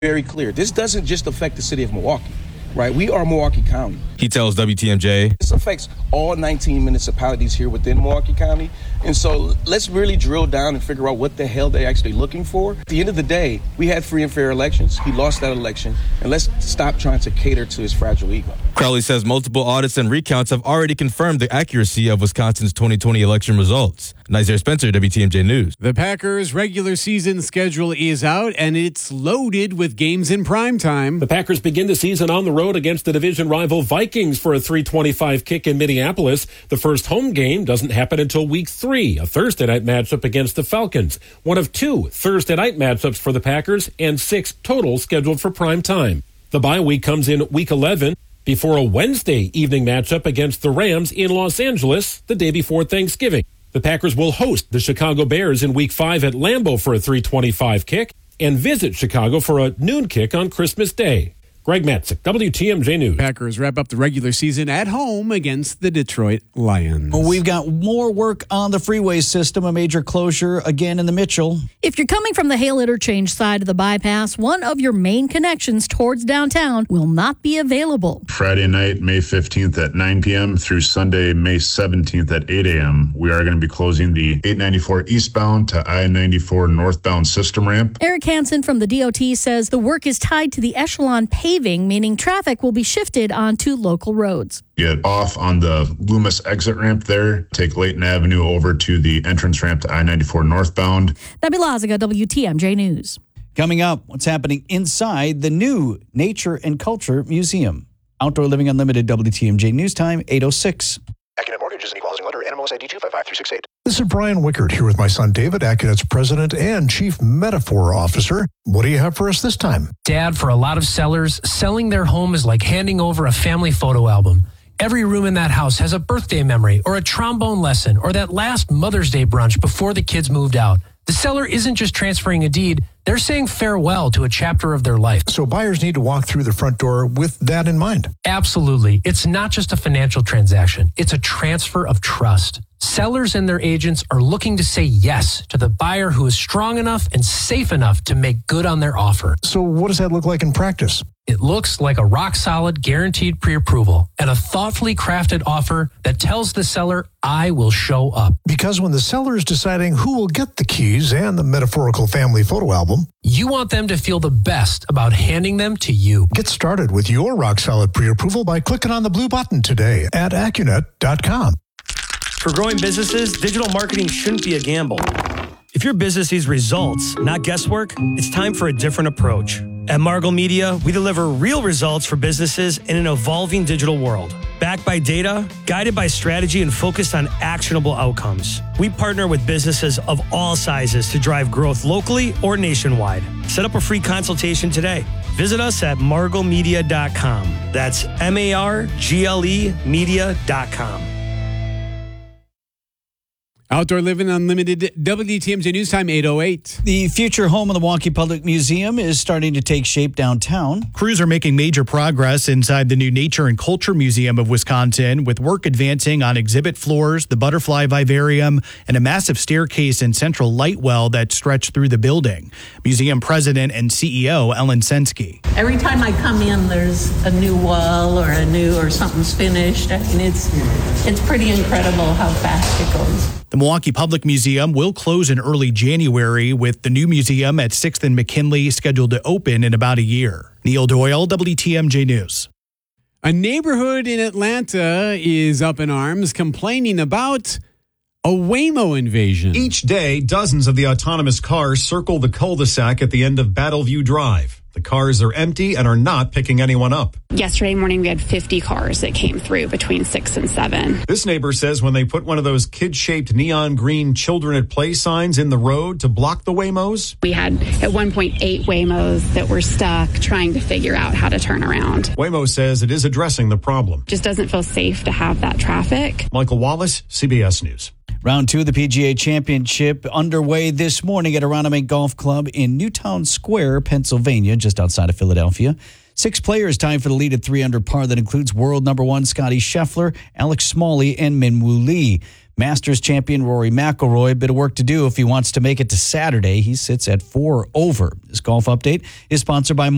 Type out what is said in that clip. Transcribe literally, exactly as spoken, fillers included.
Very clear. This doesn't just affect the city of Milwaukee, right? We are Milwaukee County. He tells W T M J. This affects all nineteen municipalities here within Milwaukee County. And so let's really drill down and figure out what the hell they're actually looking for. At the end of the day, we had free and fair elections. He lost that election. And let's stop trying to cater to his fragile ego. Crowley says multiple audits and recounts have already confirmed the accuracy of Wisconsin's twenty twenty election results. Nizer Spencer, W T M J News. The Packers' regular season schedule is out, and it's loaded with games in prime time. The Packers begin the season on the road against the division rival Vikings for a three twenty-five kick in Minneapolis. The first home game doesn't happen until week three, a Thursday night matchup against the Falcons. One of two Thursday night matchups for the Packers and six total scheduled for prime time. The bye week comes in week eleven before a Wednesday evening matchup against the Rams in Los Angeles the day before Thanksgiving. The Packers will host the Chicago Bears in week five at Lambeau for a three twenty-five kick and visit Chicago for a noon kick on Christmas Day. Greg Matzik, W T M J News. Packers wrap up the regular season at home against the Detroit Lions. We've got more work on the freeway system, a major closure again in the Mitchell. If you're coming from the Hale Interchange side of the bypass, one of your main connections towards downtown will not be available. Friday night, May fifteenth at nine p.m. through Sunday, May seventeenth at eight a.m. We are going to be closing the eight ninety-four eastbound to I ninety-four northbound system ramp. Eric Hansen from the D O T says the work is tied to the Echelon paving, meaning traffic will be shifted onto local roads. Get off on the Loomis exit ramp there, take Layton Avenue over to the entrance ramp to I ninety-four northbound. Debbie Lazaga, W T M J News. Coming up, what's happening inside the new Nature and Culture Museum. Outdoor Living Unlimited, W T M J News Time, eight oh six. Accunet Mortgage is an equal housing lender. N M L S I D two five five three six eight. This is Brian Wickert here with my son David, Accunet's president and chief metaphor officer. What do you have for us this time? Dad, for a lot of sellers, selling their home is like handing over a family photo album. Every room in that house has a birthday memory or a trombone lesson or that last Mother's Day brunch before the kids moved out. The seller isn't just transferring a deed, they're saying farewell to a chapter of their life. So buyers need to walk through the front door with that in mind. Absolutely. It's not just a financial transaction. It's a transfer of trust. Sellers and their agents are looking to say yes to the buyer who is strong enough and safe enough to make good on their offer. So what does that look like in practice? It looks like a rock-solid guaranteed pre-approval and a thoughtfully crafted offer that tells the seller, I will show up. Because when the seller is deciding who will get the keys and the metaphorical family photo album, you want them to feel the best about handing them to you. Get started with your rock-solid pre-approval by clicking on the blue button today at Accunet dot com. For growing businesses, digital marketing shouldn't be a gamble. If your business needs results, not guesswork, it's time for a different approach. At Margot Media, we deliver real results for businesses in an evolving digital world. Backed by data, guided by strategy, and focused on actionable outcomes. We partner with businesses of all sizes to drive growth locally or nationwide. Set up a free consultation today. Visit us at margot media dot com. That's M A R G L E media dot com. Outdoor Living Unlimited, W T M J News Time, eight oh eight. The future home of the Milwaukee Public Museum is starting to take shape downtown. Crews are making major progress inside the new Nature and Culture Museum of Wisconsin, with work advancing on exhibit floors, the butterfly vivarium, and a massive staircase and central light well that stretch through the building. Museum president and C E O Ellen Sensky. Every time I come in, there's a new wall or a new or something's finished. I mean, it's it's pretty incredible how fast it goes. The Milwaukee Public Museum will close in early January, with the new museum at sixth and McKinley scheduled to open in about a year. Neil Doyle, W T M J News. A neighborhood in Atlanta is up in arms, complaining about a Waymo invasion. Each day, dozens of the autonomous cars circle the cul-de-sac at the end of Battleview Drive. The cars are empty and are not picking anyone up. Yesterday morning, we had fifty cars that came through between six and seven. This neighbor says when they put one of those kid-shaped neon green children at play signs in the road to block the Waymos. We had at one point eight Waymos that were stuck trying to figure out how to turn around. Waymo says it is addressing the problem. Just doesn't feel safe to have that traffic. Michael Wallace, C B S News. Round two of the P G A Championship underway this morning at Aronimink Golf Club in Newtown Square, Pennsylvania, just outside of Philadelphia. Six players tied for the lead at three under par. That includes world number one Scotty Scheffler, Alex Smalley, and Minwoo Lee. Masters champion Rory McIlroy, a bit of work to do if he wants to make it to Saturday. He sits at four over. This golf update is sponsored by